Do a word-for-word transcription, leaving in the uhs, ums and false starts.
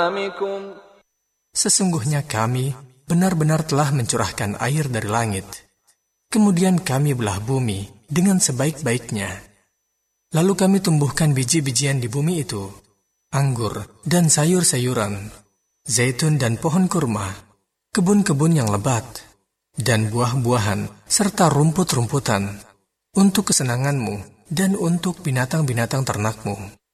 أنعامكم. Sesungguhnya kami benar-benar telah mencurahkan air dari langit. Kemudian kami belah bumi dengan sebaik-baiknya. Lalu kami tumbuhkan biji-bijian di bumi itu, anggur dan sayur-sayuran, zaitun dan pohon kurma, kebun-kebun yang lebat, dan buah-buahan serta rumput-rumputan, untuk kesenanganmu dan untuk binatang-binatang ternakmu.